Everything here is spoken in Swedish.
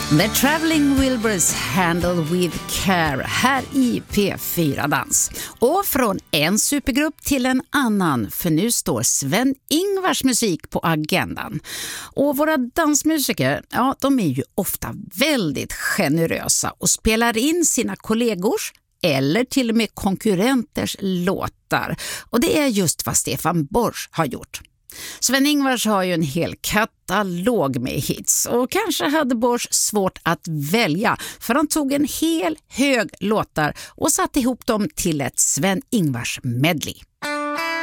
The Traveling Wilburys Handle with Care här i P4 Dans. Och från en supergrupp till en annan, för nu står Sven-Ingvars musik på agendan. Och våra dansmusiker, ja, de är ju ofta väldigt generösa och spelar in sina kollegors eller till och med konkurrenters låtar. Och det är just vad Stefan Borsch har gjort. Sven-Ingvars har ju en hel katalog med hits och kanske hade Borsch svårt att välja, för han tog en hel hög låtar och satte ihop dem till ett Sven-Ingvars medley.